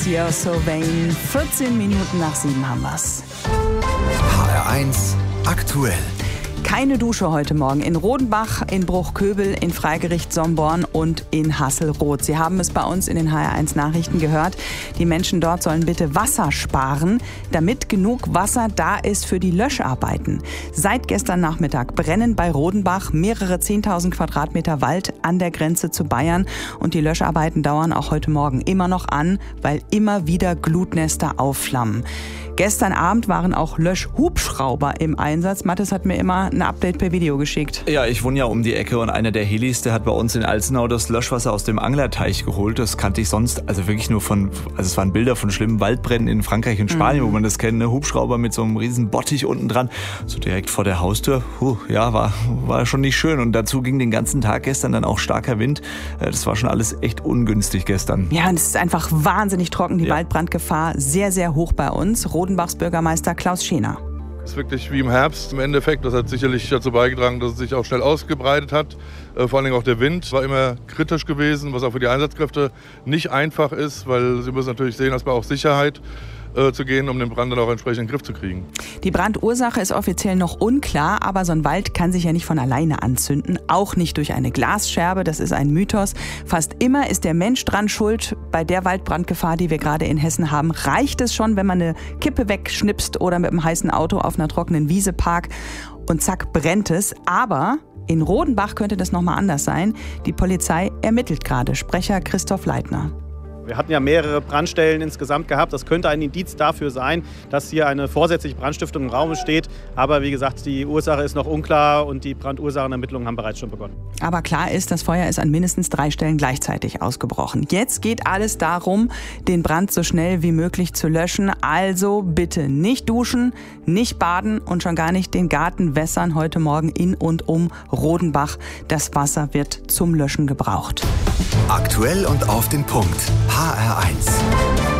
You're so vain. 14 Minuten nach 7 haben wir's. HR1 aktuell. Keine Dusche heute Morgen in Rodenbach, in Bruchköbel, in Freigericht Somborn und in Hasselroth. Sie haben es bei uns in den HR1 Nachrichten gehört. Die Menschen dort sollen bitte Wasser sparen, damit genug Wasser da ist für die Löscharbeiten. Seit gestern Nachmittag brennen bei Rodenbach mehrere 10.000 Quadratmeter Wald an der Grenze zu Bayern. Und die Löscharbeiten dauern auch heute Morgen immer noch an, weil immer wieder Glutnester aufflammen. Gestern Abend waren auch Löschhubschrauber im Einsatz. Mathis hat mir immer ein Update per Video geschickt. Ja, ich wohne ja um die Ecke und einer der Helis, der hat bei uns in Alzenau das Löschwasser aus dem Anglerteich geholt. Das kannte ich sonst also wirklich nur es waren Bilder von schlimmen Waldbränden in Frankreich und Spanien, wo man das kennt, ne? Hubschrauber mit so einem riesen Bottich unten dran, so direkt vor der Haustür. War schon nicht schön. Und dazu ging den ganzen Tag gestern dann auch starker Wind. Das war schon alles echt ungünstig gestern. Ja, und es ist einfach wahnsinnig trocken, die Waldbrandgefahr sehr, sehr hoch bei uns. Rodenbachs Bürgermeister Klaus Schener. Es ist wirklich wie im Herbst im Endeffekt. Das hat sicherlich dazu beigetragen, dass es sich auch schnell ausgebreitet hat. Vor allen Dingen auch der Wind war immer kritisch gewesen, was auch für die Einsatzkräfte nicht einfach ist, weil sie müssen natürlich sehen, dass man auch Sicherheit zu gehen, um den Brand dann auch entsprechend in den Griff zu kriegen. Die Brandursache ist offiziell noch unklar, aber so ein Wald kann sich ja nicht von alleine anzünden, auch nicht durch eine Glasscherbe, das ist ein Mythos. Fast immer ist der Mensch dran schuld. Bei der Waldbrandgefahr, die wir gerade in Hessen haben, reicht es schon, wenn man eine Kippe wegschnipst oder mit einem heißen Auto auf einer trockenen Wiese parkt und zack, brennt es. Aber in Rodenbach könnte das nochmal anders sein. Die Polizei ermittelt gerade. Sprecher Christoph Leitner. Wir hatten ja mehrere Brandstellen insgesamt gehabt. Das könnte ein Indiz dafür sein, dass hier eine vorsätzliche Brandstiftung im Raum steht. Aber wie gesagt, die Ursache ist noch unklar und die Brandursachenermittlungen haben bereits schon begonnen. Aber klar ist, das Feuer ist an mindestens 3 Stellen gleichzeitig ausgebrochen. Jetzt geht alles darum, den Brand so schnell wie möglich zu löschen. Also bitte nicht duschen, nicht baden und schon gar nicht den Garten wässern heute Morgen in und um Rodenbach. Das Wasser wird zum Löschen gebraucht. Aktuell und auf den Punkt. HR1.